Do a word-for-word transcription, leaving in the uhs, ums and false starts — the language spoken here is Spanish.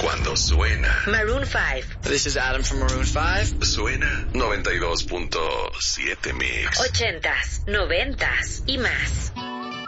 cuando suena Maroon five. This is Adam from Maroon five. Suena noventa y dos punto siete Mix. Ochentas, noventas y más.